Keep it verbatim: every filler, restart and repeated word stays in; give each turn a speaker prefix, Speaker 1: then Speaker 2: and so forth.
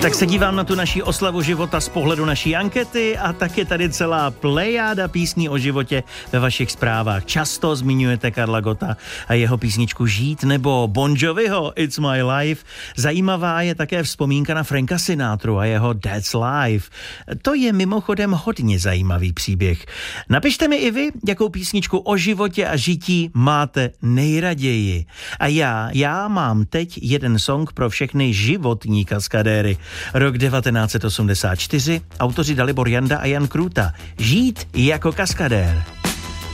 Speaker 1: Tak se dívám na tu naší oslavu života z pohledu naší ankety a tak je tady celá plejáda písní o životě ve vašich zprávách. Často zmiňujete Karla Gotta a jeho písničku Žít nebo Bon Joviho It's My Life. Zajímavá je také vzpomínka na Franka Sinatru a jeho That's Life. To je mimochodem hodně zajímavý příběh. Napište mi i vy, jakou písničku o životě a žití máte nejraději. A já, já mám teď jeden song pro všechny životní kaskadéry. Rok devatenáct set osmdesát čtyři, autoři Dalibor Janda a Jan Krůta. Žít jako kaskadér.